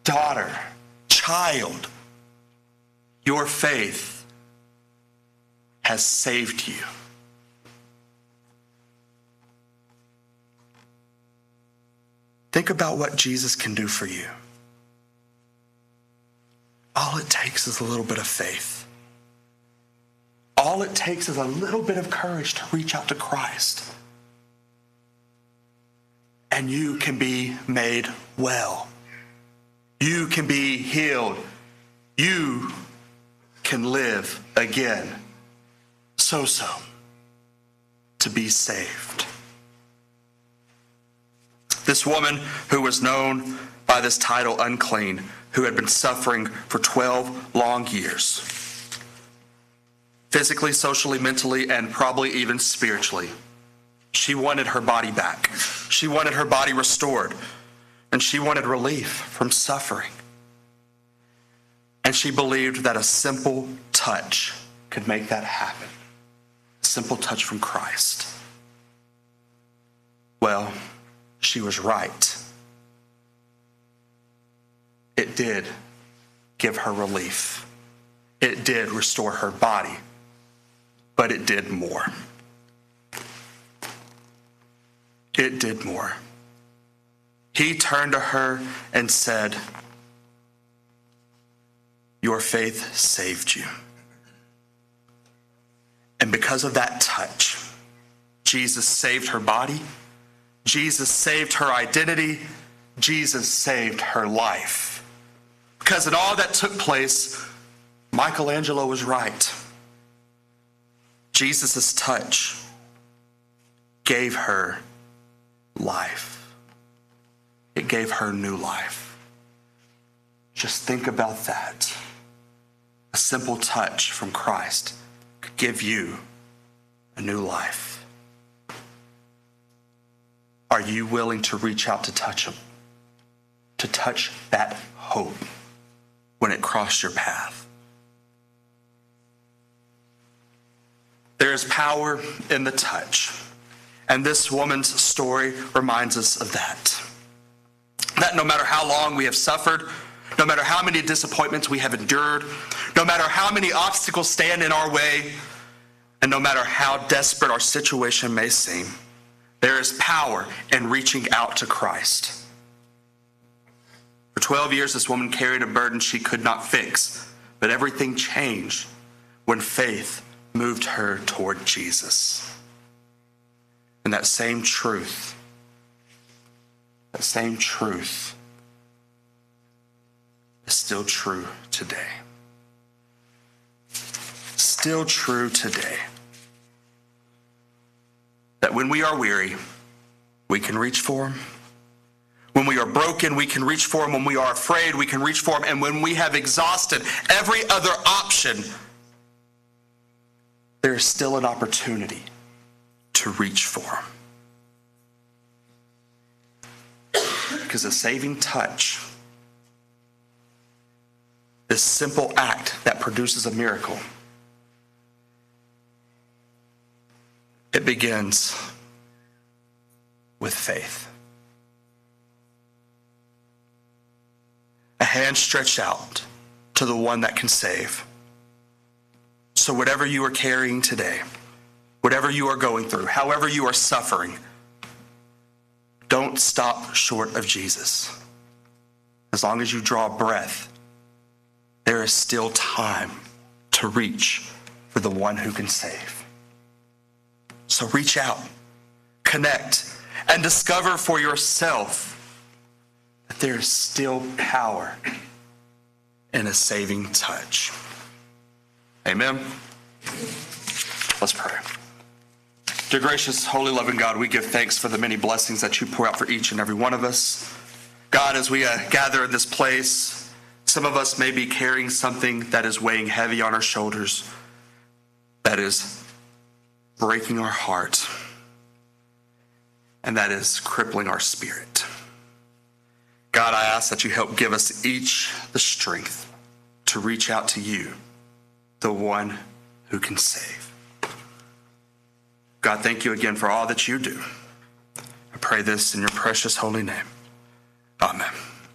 daughter, child, your faith has saved you. Think about what Jesus can do for you. All it takes is a little bit of faith. All it takes is a little bit of courage to reach out to Christ. And you can be made well. You can be healed. You can live again. So, to be saved. This woman who was known by this title, unclean, who had been suffering for 12 long years, physically, socially, mentally, and probably even spiritually. She wanted her body back. She wanted her body restored. And she wanted relief from suffering. And she believed that a simple touch could make that happen. A simple touch from Christ. Well, she was right. It did give her relief. It did restore her body. But it did more. It did more. He turned to her and said, "Your faith saved you." And because of that touch, Jesus saved her body. Jesus saved her identity. Jesus saved her life. Because in all that took place, Michelangelo was right. Jesus' touch gave her life. It gave her new life. Just think about that. A simple touch from Christ could give you a new life. Are you willing to reach out to touch him? To touch that hope when it crossed your path? There is power in the touch. And this woman's story reminds us of that. That no matter how long we have suffered, no matter how many disappointments we have endured, no matter how many obstacles stand in our way, and no matter how desperate our situation may seem, there is power in reaching out to Christ. For 12 years, this woman carried a burden she could not fix, but everything changed when faith moved her toward Jesus. And that same truth is still true today. Still true today. That when we are weary, we can reach for him. When we are broken, we can reach for him. When we are afraid, we can reach for him. And when we have exhausted every other option, there is still an opportunity to reach for him. Because a saving touch, this simple act that produces a miracle, it begins with faith. A hand stretched out to the one that can save. So whatever you are carrying today, whatever you are going through, however you are suffering, don't stop short of Jesus. As long as you draw breath, there is still time to reach for the one who can save. So reach out, connect, and discover for yourself that there is still power in a saving touch. Amen. Let's pray. Dear gracious, holy, loving God, we give thanks for the many blessings that you pour out for each and every one of us. God, as we gather in this place, some of us may be carrying something that is weighing heavy on our shoulders, that is breaking our heart, and that is crippling our spirit. God, I ask that you help give us each the strength to reach out to you, the one who can save. God, thank you again for all that you do. I pray this in your precious holy name. Amen.